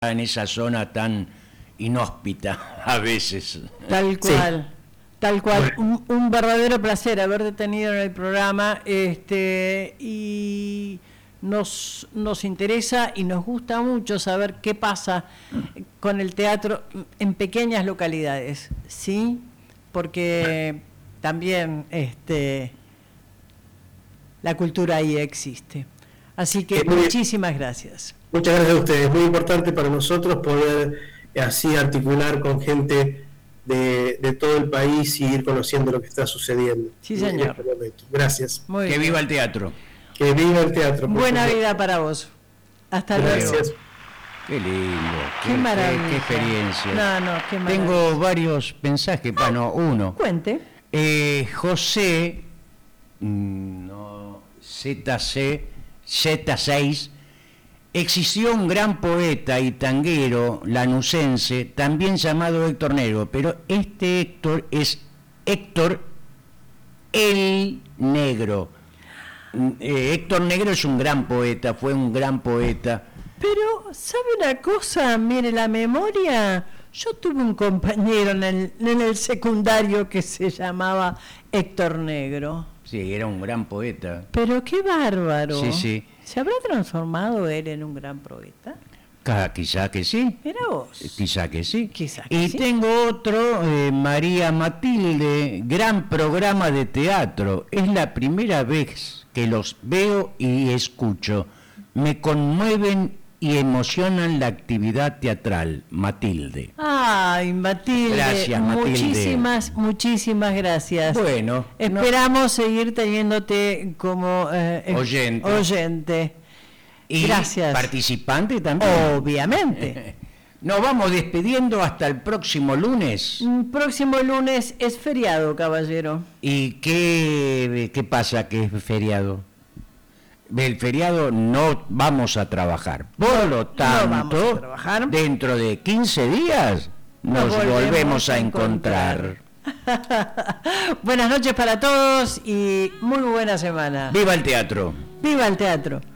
en esa zona tan inhóspita a veces. Tal cual, sí. Tal cual. Bueno. Un verdadero placer haberte tenido en el programa, y nos interesa y nos gusta mucho saber qué pasa con el teatro en pequeñas localidades, ¿sí? Porque también la cultura ahí existe. Así que muchísimas gracias. Muchas gracias a ustedes. Muy importante para nosotros poder así articular con gente de todo el país y ir conociendo lo que está sucediendo. Sí, señor. En este momento. Gracias. Muy que bien. viva el teatro. Que viva el teatro. Buena vida para vos. Hasta Gracias. luego. Qué lindo. Qué maravilla. Qué experiencia. No, qué maravilla. Tengo varios mensajes, uno. Cuente. José, Z6, existió un gran poeta y tanguero lanucense, también llamado Héctor Negro, pero este Héctor es Héctor el Negro. Héctor Negro es un gran poeta, fue un gran poeta. Pero, ¿sabe una cosa? Mire, la memoria... Yo tuve un compañero en el secundario que se llamaba Héctor Negro. Sí, era un gran poeta. Pero qué bárbaro. Sí, sí. ¿Se habrá transformado él en un gran poeta? Quizá que sí. Mira vos. Quizá que sí. Quizá que y sí. tengo otro, María Matilde, gran programa de teatro. Es la primera vez que los veo y escucho. Me conmueven y emocionan la actividad teatral. Matilde. Ay, Matilde. Gracias, Matilde. Muchísimas gracias. Bueno. Esperamos seguir teniéndote como oyente. Y gracias. Participante también. Obviamente. Nos vamos despidiendo hasta el próximo lunes. Próximo lunes es feriado, caballero. ¿Y qué pasa que es feriado? El feriado no vamos a trabajar. Por lo tanto, dentro de 15 días nos volvemos a encontrar. Buenas noches para todos y muy buena semana. ¡Viva el teatro! ¡Viva el teatro!